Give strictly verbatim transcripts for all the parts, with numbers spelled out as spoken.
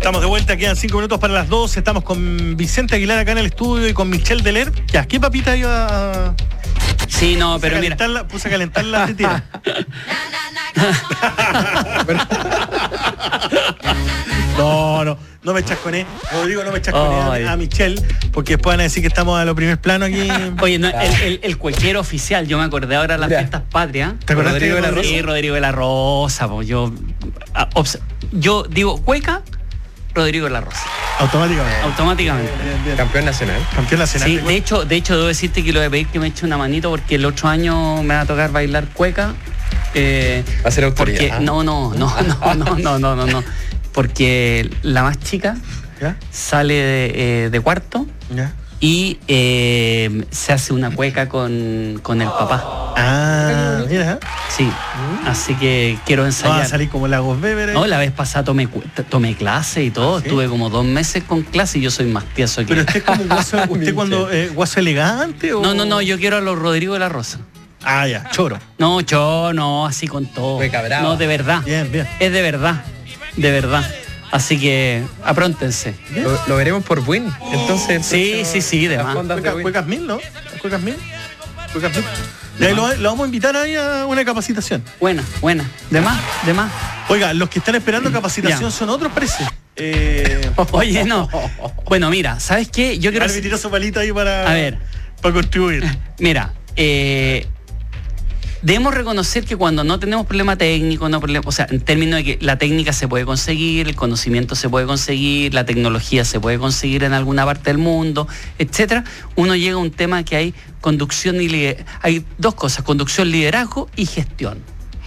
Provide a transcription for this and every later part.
Estamos de vuelta, quedan cinco minutos para las dos. Estamos con Vicente Aguilar acá en el estudio y con Michelle Deler. Ya, ¿qué papita iba a...? Sí, no, pero mira. Puse a calentar la tetera. No, no, no me chasconé. Rodrigo, no me chasconé a, a Michelle, porque después van a decir que estamos a lo primer plano aquí. Oye, no, el, el, el cuequero oficial, yo me acordé ahora de las fiestas patrias. ¿Te acordaste Rodrigo de la Rosa? Sí, Rodrigo de la Rosa. Pues yo, a, obs, yo digo cueca, Rodrigo de la Rosa. Automáticamente. Automáticamente. Bien, bien. Campeón nacional. Campeón nacional. Sí, de hecho, de hecho, debo decirte que lo voy a pedir que me eche una manito porque el otro año me va a tocar bailar cueca. Eh, va a ser autoridad. Porque, ¿Ah? no, no, no, no, no, no, no, no, no. Porque la más chica ¿Ya? sale de, eh, de cuarto ¿Ya? y eh, se hace una cueca con, con el papá. Ah, mira. Sí, así que quiero ensayar. Va a salir como Lagos Weber. No, la vez pasada tomé, tomé clase y todo. ¿Sí? Estuve como dos meses con clase y yo soy más tieso que... Pero usted es como guaso, usted cuando eh, guaso elegante o... No, no, no, yo quiero a los Rodrigo de la Rosa. Ah, ya, choro. No, yo no, así con todo. Cueca brava. No, de verdad. Bien, bien. Es de verdad, de verdad. Así que apróntense. Lo, lo veremos por Win. Entonces, Sí, entonces, sí, sí, de las más. fondas de Cuecas, Win. cuecas mil, ¿no? Cuecas mil. Cuecas mil. Y ahí lo, lo vamos a invitar ahí a una capacitación. Buena, buena. De más, de más. Oiga, los que están esperando capacitación Ya. son otros precios. Eh, Oye, no. Bueno, mira, ¿sabes qué? Yo quiero... Ahora me tiró su palita ahí para... A ver. Para contribuir. Mira, eh, debemos reconocer que cuando no tenemos problema técnico, no problema, o sea, en términos de que la técnica se puede conseguir, el conocimiento se puede conseguir, la tecnología se puede conseguir en alguna parte del mundo, etcétera, uno llega a un tema que hay conducción y lider- hay dos cosas, conducción, liderazgo y gestión.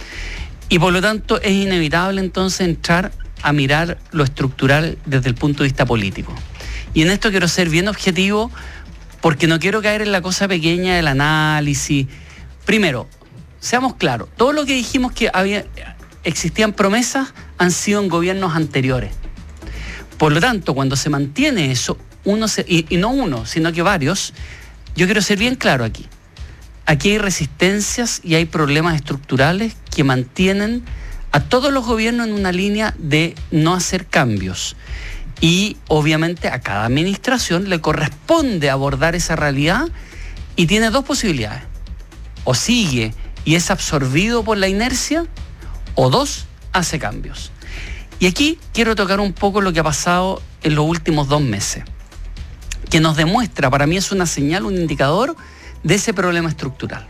Y por lo tanto es inevitable entonces entrar a mirar lo estructural desde el punto de vista político. Y en esto quiero ser bien objetivo porque no quiero caer en la cosa pequeña del análisis. Primero, seamos claros, todo lo que dijimos que había, existían promesas han sido en gobiernos anteriores. Por lo tanto, cuando se mantiene eso, uno se, y, y no uno, sino que varios, yo quiero ser bien claro aquí. Aquí hay resistencias y hay problemas estructurales que mantienen a todos los gobiernos en una línea de no hacer cambios. Y obviamente a cada administración le corresponde abordar esa realidad y tiene dos posibilidades. O sigue y es absorbido por la inercia, o dos, hace cambios. Y aquí quiero tocar un poco lo que ha pasado en los últimos dos meses, que nos demuestra, para mí es una señal, un indicador de ese problema estructural.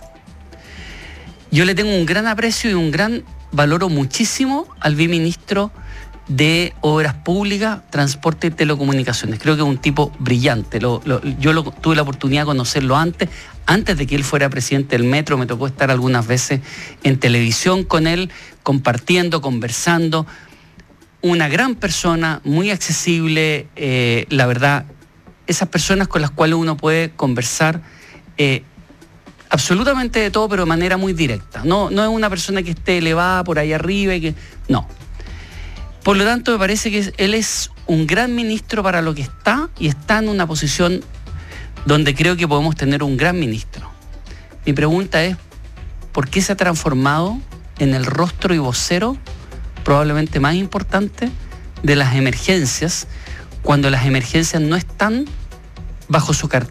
Yo le tengo un gran aprecio y un gran, valoro muchísimo al viceministro de Obras Públicas, Transporte y Telecomunicaciones. Creo que es un tipo brillante. Lo, lo, yo lo, tuve la oportunidad de conocerlo antes, antes de que él fuera presidente del Metro. Me tocó estar algunas veces en televisión con él, compartiendo, conversando. Una gran persona, muy accesible, eh, la verdad, esas personas con las cuales uno puede conversar eh, absolutamente de todo, pero de manera muy directa. No, no es una persona que esté elevada por ahí arriba y que... No. Por lo tanto, me parece que él es un gran ministro para lo que está y está en una posición donde creo que podemos tener un gran ministro. Mi pregunta es, ¿por qué se ha transformado en el rostro y vocero probablemente más importante de las emergencias, cuando las emergencias no están bajo su cartera?